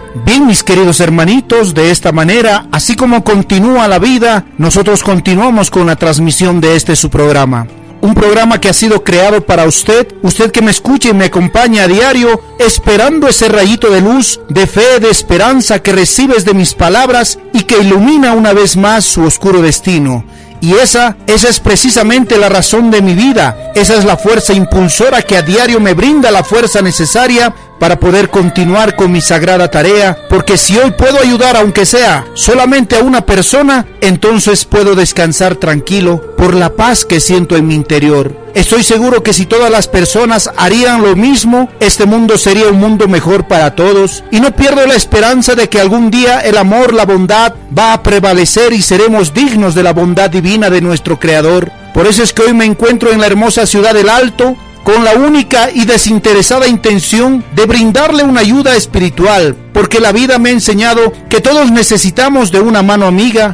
Bien, mis queridos hermanitos, de esta manera, así como continúa la vida, nosotros continuamos con la transmisión de este su programa. Un programa que ha sido creado para usted que me escucha y me acompaña a diario, esperando ese rayito de luz, de fe, de esperanza que recibes de mis palabras y que ilumina una vez más su oscuro destino. Y esa es precisamente la razón de mi vida. Esa es la fuerza impulsora que a diario me brinda la fuerza necesaria para poder continuar con mi sagrada tarea, porque si hoy puedo ayudar aunque sea solamente a una persona, entonces puedo descansar tranquilo por la paz que siento en mi interior. Estoy seguro que si todas las personas harían lo mismo, este mundo sería un mundo mejor para todos, y no pierdo la esperanza de que algún día el amor, la bondad va a prevalecer y seremos dignos de la bondad divina de nuestro Creador. Por eso es que hoy me encuentro en la hermosa ciudad del Alto, con la única y desinteresada intención de brindarle una ayuda espiritual, porque la vida me ha enseñado que todos necesitamos de una mano amiga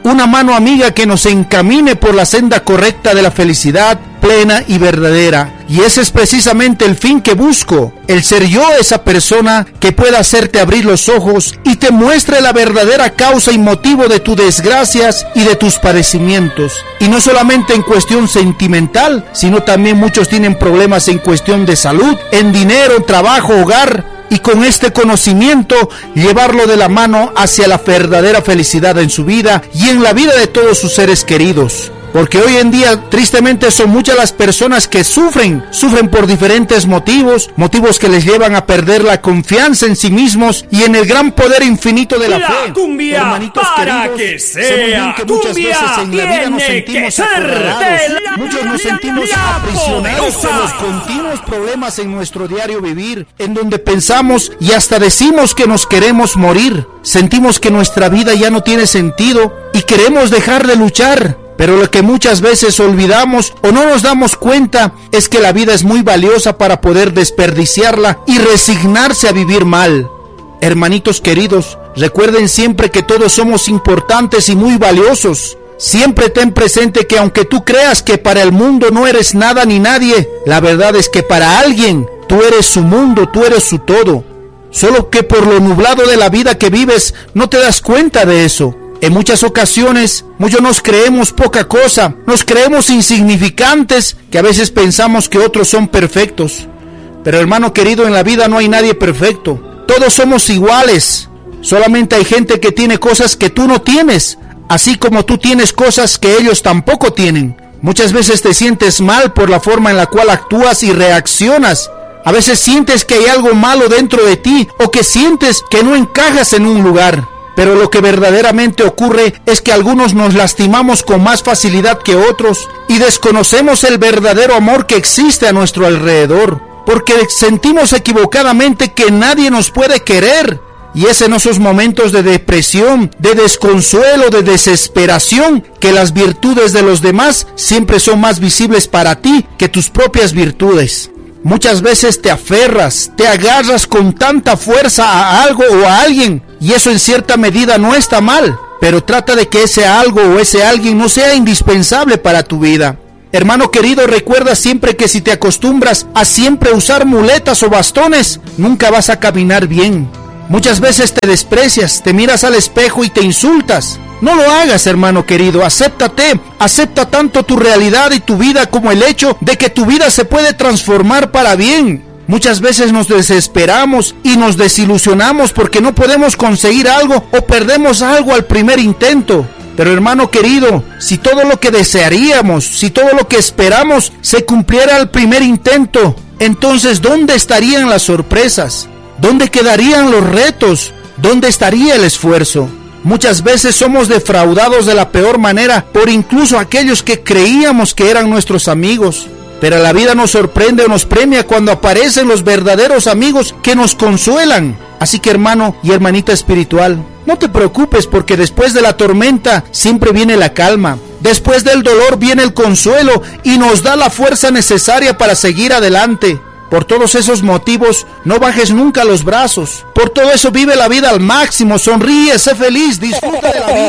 que nos encamine por la senda correcta de la felicidad plena y verdadera. Y ese es precisamente el fin que busco, el ser yo esa persona que pueda hacerte abrir los ojos y te muestre la verdadera causa y motivo de tus desgracias y de tus padecimientos. Y no solamente en cuestión sentimental, sino también muchos tienen problemas en cuestión de salud, en dinero, trabajo, hogar. Y con este conocimiento llevarlo de la mano hacia la verdadera felicidad en su vida y en la vida de todos sus seres queridos. Porque hoy en día, tristemente, son muchas las personas que sufren por diferentes motivos que les llevan a perder la confianza en sí mismos y en el gran poder infinito de la fe. Cumbia, hermanitos para queridos, que sea que muchas veces en la vida nos sentimos acorralados, muchos nos sentimos aprisionados por los continuos problemas en nuestro diario vivir, en donde pensamos y hasta decimos que nos queremos morir, sentimos que nuestra vida ya no tiene sentido y queremos dejar de luchar. Pero lo que muchas veces olvidamos o no nos damos cuenta es que la vida es muy valiosa para poder desperdiciarla y resignarse a vivir mal. Hermanitos queridos, recuerden siempre que todos somos importantes y muy valiosos. Siempre ten presente que aunque tú creas que para el mundo no eres nada ni nadie, la verdad es que para alguien tú eres su mundo, tú eres su todo. Solo que por lo nublado de la vida que vives no te das cuenta de eso. En muchas ocasiones, muchos nos creemos poca cosa, nos creemos insignificantes, que a veces pensamos que otros son perfectos. Pero hermano querido, en la vida no hay nadie perfecto. Todos somos iguales. Solamente hay gente que tiene cosas que tú no tienes, así como tú tienes cosas que ellos tampoco tienen. Muchas veces te sientes mal por la forma en la cual actúas y reaccionas. A veces sientes que hay algo malo dentro de ti o que sientes que no encajas en un lugar. Pero lo que verdaderamente ocurre es que algunos nos lastimamos con más facilidad que otros y desconocemos el verdadero amor que existe a nuestro alrededor, porque sentimos equivocadamente que nadie nos puede querer. Y es en esos momentos de depresión, de desconsuelo, de desesperación, que las virtudes de los demás siempre son más visibles para ti que tus propias virtudes. Muchas veces te aferras, te agarras con tanta fuerza a algo o a alguien, y eso en cierta medida no está mal, pero trata de que ese algo o ese alguien no sea indispensable para tu vida. Hermano querido, recuerda siempre que si te acostumbras a siempre usar muletas o bastones, nunca vas a caminar bien. Muchas veces te desprecias, te miras al espejo y te insultas. No lo hagas, hermano querido, acéptate, acepta tanto tu realidad y tu vida como el hecho de que tu vida se puede transformar para bien. Muchas veces nos desesperamos y nos desilusionamos porque no podemos conseguir algo o perdemos algo al primer intento. Pero hermano querido, si todo lo que desearíamos, si todo lo que esperamos se cumpliera al primer intento, entonces ¿dónde estarían las sorpresas? ¿Dónde quedarían los retos? ¿Dónde estaría el esfuerzo? Muchas veces somos defraudados de la peor manera por incluso aquellos que creíamos que eran nuestros amigos. Pero la vida nos sorprende o nos premia cuando aparecen los verdaderos amigos que nos consuelan. Así que hermano y hermanita espiritual, no te preocupes porque después de la tormenta siempre viene la calma. Después del dolor viene el consuelo y nos da la fuerza necesaria para seguir adelante. Por todos esos motivos, no bajes nunca los brazos. Por todo eso, vive la vida al máximo, sonríe, sé feliz, disfruta de la vida.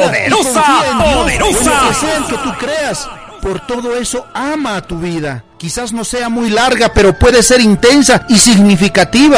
¡Poderosa! Que sea el que tú creas. Por todo eso, ama a tu vida. Quizás no sea muy larga, pero puede ser intensa y significativa.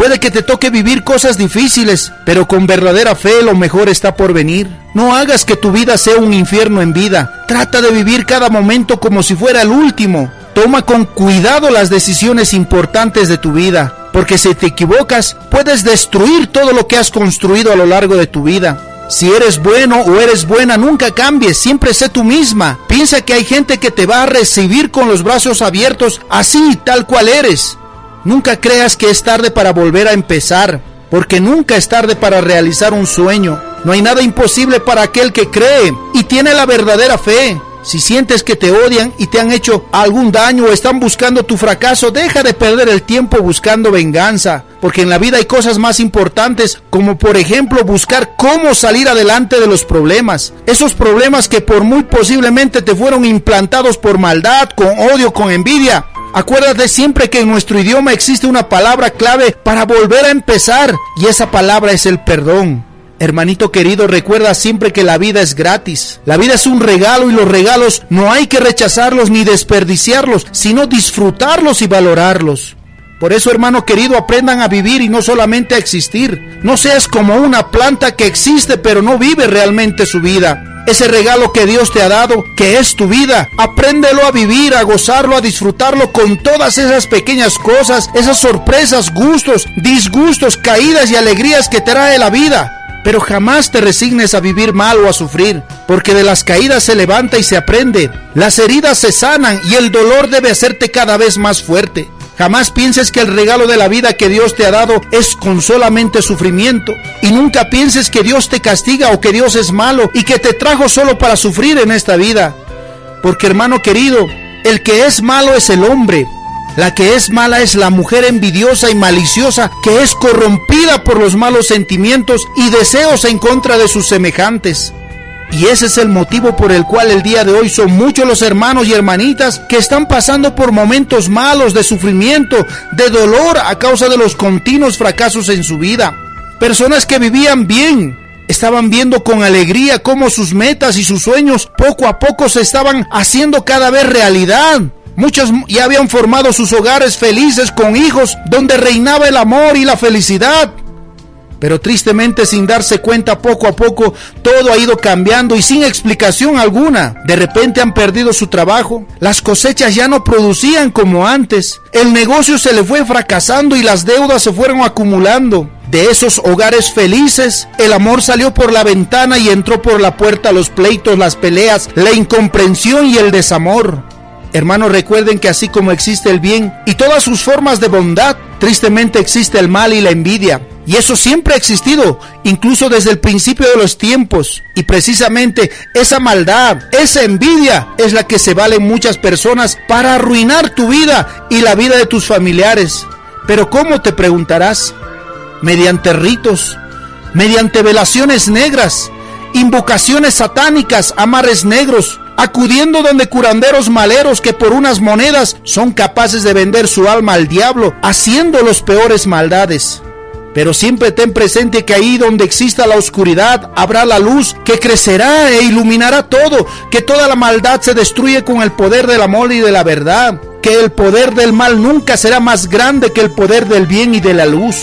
Puede que te toque vivir cosas difíciles, pero con verdadera fe lo mejor está por venir. No hagas que tu vida sea un infierno en vida. Trata de vivir cada momento como si fuera el último. Toma con cuidado las decisiones importantes de tu vida, porque si te equivocas, puedes destruir todo lo que has construido a lo largo de tu vida. Si eres bueno o eres buena, nunca cambies, siempre sé tú misma. Piensa que hay gente que te va a recibir con los brazos abiertos, así, tal cual eres. Nunca creas que es tarde para volver a empezar, porque nunca es tarde para realizar un sueño. No hay nada imposible para aquel que cree y tiene la verdadera fe. Si sientes que te odian y te han hecho algún daño o están buscando tu fracaso, deja de perder el tiempo buscando venganza, porque en la vida hay cosas más importantes, como por ejemplo buscar cómo salir adelante de los problemas. Esos problemas que por muy posiblemente te fueron implantados por maldad, con odio, con envidia. Acuérdate siempre que en nuestro idioma existe una palabra clave para volver a empezar, y esa palabra es el perdón. Hermanito querido, recuerda siempre que la vida es gratis. La vida es un regalo y los regalos no hay que rechazarlos ni desperdiciarlos, sino disfrutarlos y valorarlos. Por eso, hermano querido, aprendan a vivir y no solamente a existir. No seas como una planta que existe pero no vive realmente su vida. Ese regalo que Dios te ha dado, que es tu vida, apréndelo a vivir, a gozarlo, a disfrutarlo con todas esas pequeñas cosas, esas sorpresas, gustos, disgustos, caídas y alegrías que trae la vida. Pero jamás te resignes a vivir mal o a sufrir, porque de las caídas se levanta y se aprende. Las heridas se sanan y el dolor debe hacerte cada vez más fuerte. Jamás pienses que el regalo de la vida que Dios te ha dado es con solamente sufrimiento. Y nunca pienses que Dios te castiga o que Dios es malo y que te trajo solo para sufrir en esta vida. Porque, hermano querido, el que es malo es el hombre. La que es mala es la mujer envidiosa y maliciosa, que es corrompida por los malos sentimientos y deseos en contra de sus semejantes. Y ese es el motivo por el cual el día de hoy son muchos los hermanos y hermanitas que están pasando por momentos malos de sufrimiento, de dolor a causa de los continuos fracasos en su vida. Personas que vivían bien, estaban viendo con alegría cómo sus metas y sus sueños poco a poco se estaban haciendo cada vez realidad. Muchos ya habían formado sus hogares felices con hijos donde reinaba el amor y la felicidad. Pero tristemente, sin darse cuenta, poco a poco todo ha ido cambiando y sin explicación alguna. De repente han perdido su trabajo, las cosechas ya no producían como antes, el negocio se le fue fracasando y las deudas se fueron acumulando. De esos hogares felices, el amor salió por la ventana y entró por la puerta los pleitos, las peleas, la incomprensión y el desamor. Hermanos, recuerden que así como existe el bien y todas sus formas de bondad, tristemente existe el mal y la envidia. Y eso siempre ha existido, incluso desde el principio de los tiempos. Y precisamente esa maldad, esa envidia, es la que se vale en muchas personas para arruinar tu vida y la vida de tus familiares. Pero ¿cómo?, te preguntarás. Mediante ritos, mediante velaciones negras, invocaciones satánicas, amarres negros, acudiendo donde curanderos maleros que por unas monedas son capaces de vender su alma al diablo, haciendo los peores maldades. Pero siempre ten presente que ahí donde exista la oscuridad, habrá la luz que crecerá e iluminará todo, que toda la maldad se destruye con el poder del amor y de la verdad, que el poder del mal nunca será más grande que el poder del bien y de la luz.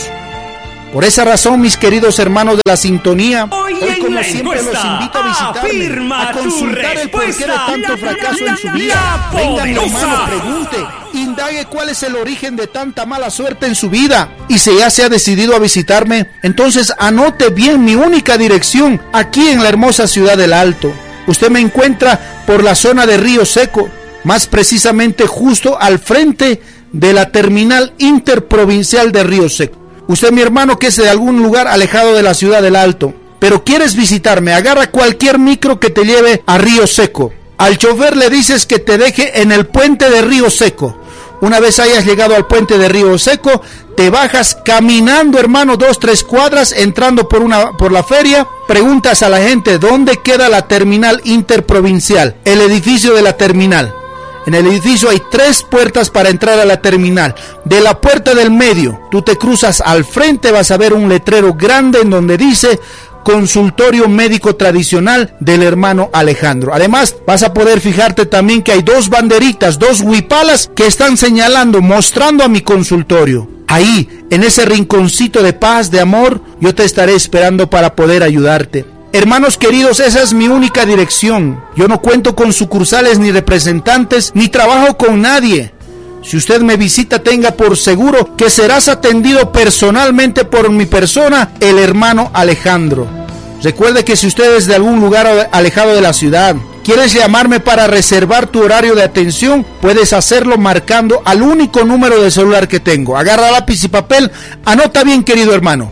Por esa razón, mis queridos hermanos de la sintonía, hoy como siempre los invito a visitarme, a consultar el porqué de tanto fracaso en su vida. Venga, mi hermano, pregunte, indague cuál es el origen de tanta mala suerte en su vida. Y si ya se ha decidido a visitarme, entonces anote bien mi única dirección, aquí en la hermosa ciudad del Alto. Usted me encuentra por la zona de Río Seco, más precisamente justo al frente de la terminal interprovincial de Río Seco. Usted, mi hermano, que es de algún lugar alejado de la ciudad del Alto, pero quieres visitarme, agarra cualquier micro que te lleve a Río Seco. Al chofer le dices que te deje en el puente de Río Seco. Una vez hayas llegado al puente de Río Seco, te bajas caminando, hermano, 2-3 cuadras, entrando por la feria. Preguntas a la gente dónde queda la terminal interprovincial, el edificio de la terminal. En el edificio hay 3 puertas para entrar a la terminal. De la puerta del medio, tú te cruzas al frente, vas a ver un letrero grande en donde dice Consultorio Médico Tradicional del hermano Alejandro. Además, vas a poder fijarte también que hay 2 banderitas, 2 huipalas que están señalando, mostrando a mi consultorio. Ahí, en ese rinconcito de paz, de amor, yo te estaré esperando para poder ayudarte. Hermanos queridos, esa es mi única dirección. Yo no cuento con sucursales ni representantes, ni trabajo con nadie. Si usted me visita, tenga por seguro que serás atendido personalmente por mi persona, el hermano Alejandro. Recuerde que si usted es de algún lugar alejado de la ciudad, quieres llamarme para reservar tu horario de atención, puedes hacerlo marcando al único número de celular que tengo. Agarra lápiz y papel, anota bien, querido hermano,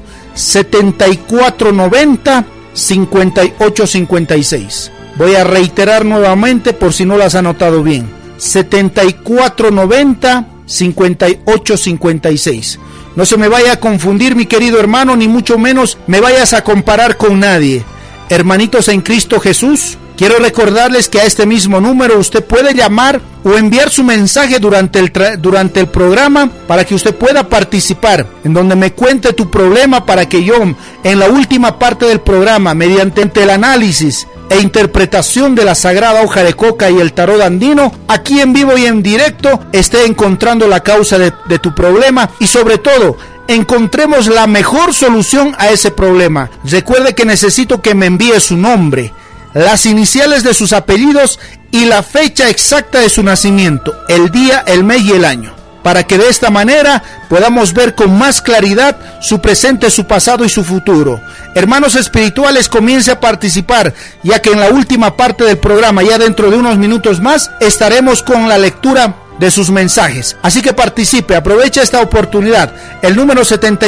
7490-5856. Voy a reiterar nuevamente por si no lo has anotado bien. 7490-5856. No se me vaya a confundir, mi querido hermano, ni mucho menos me vayas a comparar con nadie. Hermanitos en Cristo Jesús, quiero recordarles que a este mismo número usted puede llamar o enviar su mensaje durante el programa para que usted pueda participar, en donde me cuente tu problema para que yo, en la última parte del programa, mediante el análisis e interpretación de la sagrada hoja de coca y el tarot andino, aquí en vivo y en directo, esté encontrando la causa de tu problema y sobre todo, encontremos la mejor solución a ese problema. Recuerde que necesito que me envíe su nombre, las iniciales de sus apellidos y la fecha exacta de su nacimiento, el día, el mes y el año, para que de esta manera podamos ver con más claridad su presente, su pasado y su futuro. Hermanos espirituales, comience a participar, ya que en la última parte del programa, ya dentro de unos minutos más, estaremos con la lectura de sus mensajes. Así que participe, aprovecha esta oportunidad. El número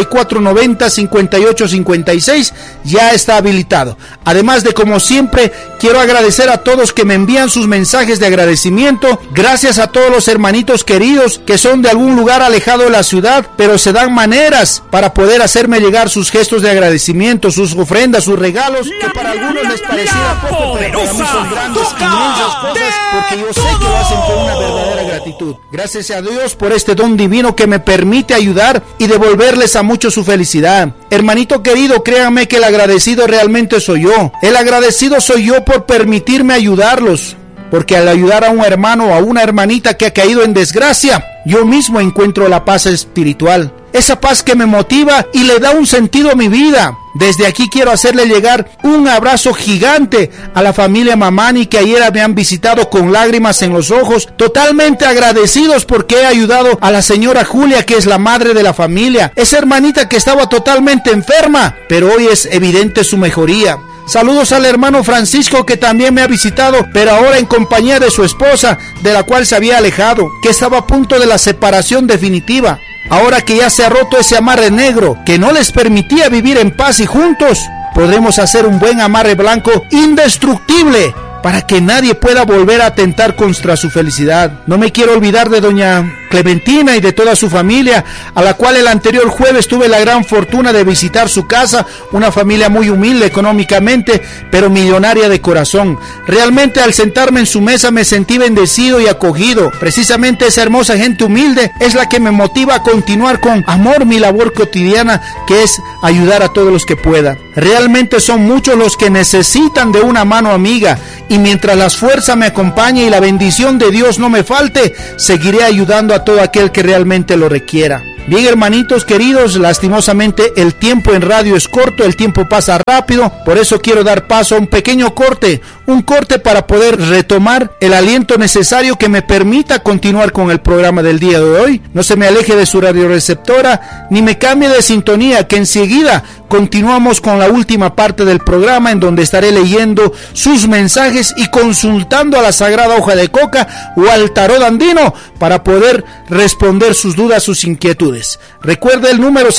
7490-5856 ya está habilitado. Además de, como siempre, quiero agradecer a todos que me envían sus mensajes de agradecimiento. Gracias a todos los hermanitos queridos que son de algún lugar alejado de la ciudad, pero se dan maneras para poder hacerme llegar sus gestos de agradecimiento, sus ofrendas, sus regalos, que para algunos les pareciera poco, pero para mí son grandes, inmensas cosas, porque yo sé que lo hacen con una verdadera gratitud. Gracias a Dios por este don divino que me permite ayudar y devolverles a muchos su felicidad. Hermanito querido, créanme que el agradecido realmente soy yo. El agradecido soy yo por permitirme ayudarlos, porque al ayudar a un hermano o a una hermanita que ha caído en desgracia, yo mismo encuentro la paz espiritual. Esa paz que me motiva y le da un sentido a mi vida. Desde aquí quiero hacerle llegar un abrazo gigante a la familia Mamani, que ayer me han visitado con lágrimas en los ojos, totalmente agradecidos porque he ayudado a la señora Julia, que es la madre de la familia, esa hermanita que estaba totalmente enferma, pero hoy es evidente su mejoría. Saludos al hermano Francisco, que también me ha visitado, pero ahora en compañía de su esposa, de la cual se había alejado, que estaba a punto de la separación definitiva. Ahora que ya se ha roto ese amarre negro que no les permitía vivir en paz y juntos, podremos hacer un buen amarre blanco indestructible para que nadie pueda volver a atentar contra su felicidad. No me quiero olvidar de doña Clementina y de toda su familia, a la cual el anterior jueves tuve la gran fortuna de visitar su casa, una familia muy humilde económicamente, pero millonaria de corazón. Realmente al sentarme en su mesa me sentí bendecido y acogido. Precisamente esa hermosa gente humilde es la que me motiva a continuar con amor mi labor cotidiana, que es ayudar a todos los que pueda. Realmente son muchos los que necesitan de una mano amiga, y mientras las fuerzas me acompañen y la bendición de Dios no me falte, seguiré ayudando a todo aquel que realmente lo requiera. Bien, hermanitos queridos, lastimosamente el tiempo en radio es corto, el tiempo pasa rápido, por eso quiero dar paso a un pequeño corte, un corte para poder retomar el aliento necesario que me permita continuar con el programa del día de hoy. No se me aleje de su radioreceptora, ni me cambie de sintonía, que enseguida continuamos con la última parte del programa, en donde estaré leyendo sus mensajes y consultando a la sagrada hoja de coca o al tarot andino para poder responder sus dudas, sus inquietudes. Recuerde el número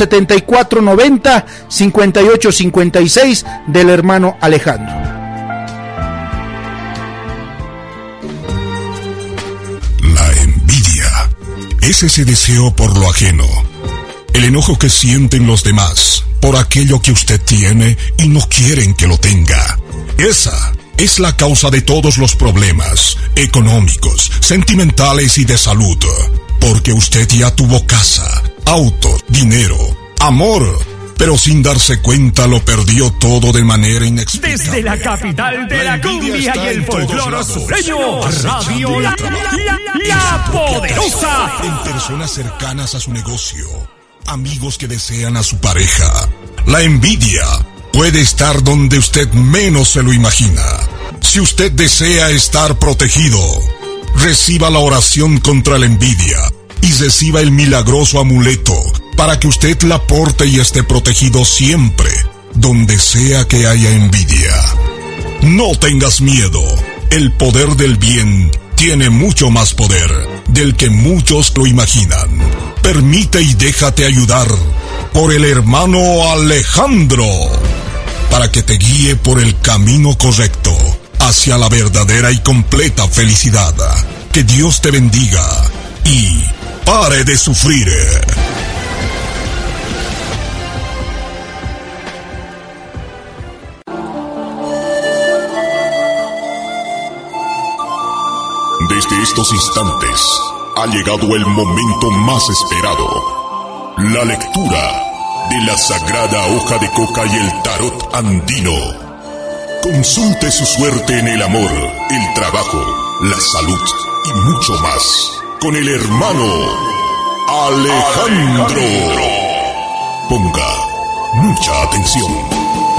7490-5856 del hermano Alejandro. La envidia es ese deseo por lo ajeno, el enojo que sienten los demás por aquello que usted tiene y no quieren que lo tenga. Esa es la causa de todos los problemas económicos, sentimentales y de salud, porque usted ya tuvo casa, auto, dinero, amor, pero sin darse cuenta lo perdió todo de manera inexplicable. Desde la capital de la cumbia y el folclore sureño, Radio La Poderosa. En personas cercanas a su negocio, amigos que desean a su pareja. La envidia puede estar donde usted menos se lo imagina. Si usted desea estar protegido, reciba la oración contra la envidia y reciba el milagroso amuleto para que usted la porte y esté protegido siempre, donde sea que haya envidia. No tengas miedo. El poder del bien tiene mucho más poder del que muchos lo imaginan. Permite y déjate ayudar por el hermano Alejandro para que te guíe por el camino correcto hacia la verdadera y completa felicidad. Que Dios te bendiga y pare de sufrir. Desde estos instantes ha llegado el momento más esperado, la lectura de la sagrada hoja de coca y el tarot andino. Consulte su suerte en el amor, el trabajo, la salud y mucho más con el hermano Alejandro. Ponga mucha atención.